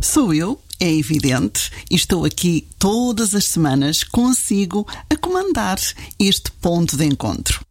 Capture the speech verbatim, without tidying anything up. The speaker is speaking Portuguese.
Sou eu, é evidente, e estou aqui todas as semanas consigo a comandar este ponto de encontro.